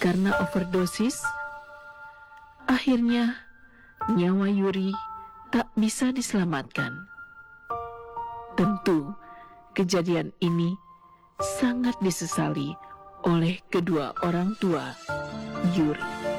karena overdosis. Akhirnya, nyawa Yuri tak bisa diselamatkan. Tentu, kejadian ini sangat disesali oleh kedua orang tua Yuri.